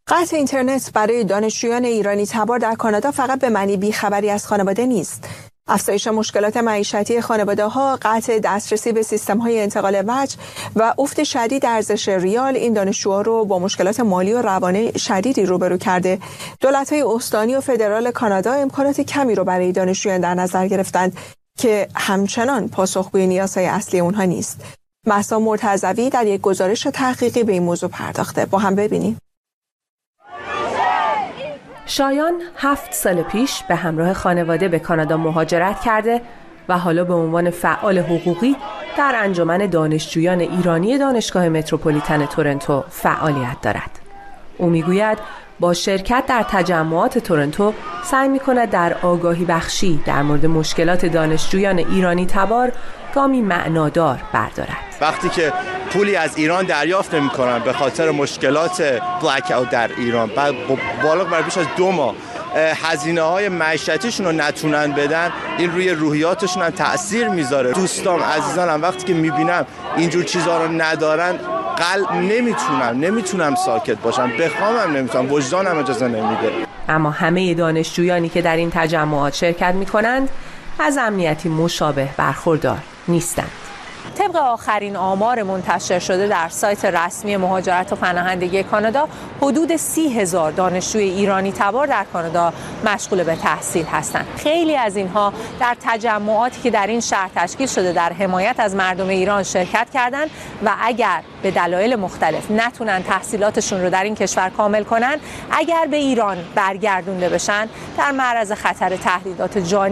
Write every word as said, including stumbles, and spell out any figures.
قطع اینترنت برای دانشجویان ایرانی تبار در کانادا فقط به معنی بیخبری از خانواده نیست. افزایش مشکلات معیشتی خانواده‌ها، قطع دسترسی به سیستم‌های انتقال وجه و افت شدید ارزش ریال این دانشجوها رو با مشکلات مالی و روانی شدیدی روبرو کرده. دولت‌های استانی و فدرال کانادا امکانات کمی رو برای دانشجویان در نظر گرفتند که همچنان پاسخگوی نیازهای اصلی اونها نیست. مهسا مرتضوی در یک گزارش تحقیقی به این موضوع پرداخته. با هم ببینیم. شایان هفت سال پیش به همراه خانواده به کانادا مهاجرت کرده و حالا به عنوان فعال حقوقی در انجمن دانشجویان ایرانی دانشگاه متروپولیتن تورنتو فعالیت دارد. او میگوید با شرکت در تجمعات تورنتو سعی می‌کند در آگاهی بخشی در مورد مشکلات دانشجویان ایرانی تبار گامی معنادار بردارد. وقتی که پولی از ایران دریافت نمی‌کنن به خاطر مشکلات بلک اوت در ایران، بعد بالغ بر بیش از دو ماه هزینه‌های معیشتیشون رو نتونن بدن، این روی روحیاتشون هم تأثیر میذاره. دوستام عزیزانم وقتی که میبینم اینجور چیزها رو ندارن، قلب نمیتونم نمیتونم ساکت باشم، بخوامم نمیتونم، وجدانم اجازه نمیده. اما همه دانشجویانی که در این تجمعات شرکت میکنند از امنیتی مشابه برخوردار نیستند. طبق آخرین آمار منتشر شده در سایت رسمی مهاجرت و پناهندگی کانادا، حدود سی هزار دانشجوی ایرانی تبار در کانادا مشغول به تحصیل هستند. خیلی از اینها در تجمعاتی که در این شهر تشکیل شده در حمایت از مردم ایران شرکت کردند و اگر به دلایل مختلف نتونن تحصیلاتشون رو در این کشور کامل کنن، اگر به ایران برگردونده بشن، در معرض خطر تهدیدات جانی